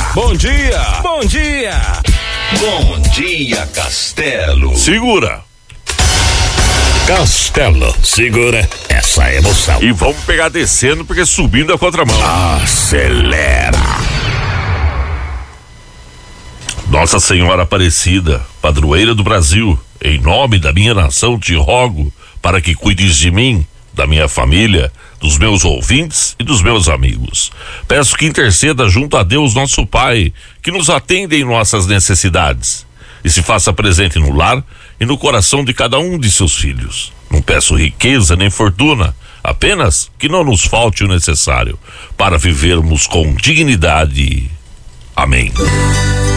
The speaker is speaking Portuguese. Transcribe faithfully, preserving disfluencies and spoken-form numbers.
Bom dia! Bom dia! Bom dia, Castelo. Segura! Castelo, segura essa emoção. E vamos pegar descendo porque subindo a contramão. Acelera! Nossa Senhora Aparecida, padroeira do Brasil, em nome da minha nação te rogo para que cuides de mim, da minha família, dos meus ouvintes e dos meus amigos. Peço que interceda junto a Deus nosso Pai, que nos atenda em nossas necessidades e se faça presente no lar e no coração de cada um de seus filhos. Não peço riqueza nem fortuna, apenas que não nos falte o necessário para vivermos com dignidade. Amém.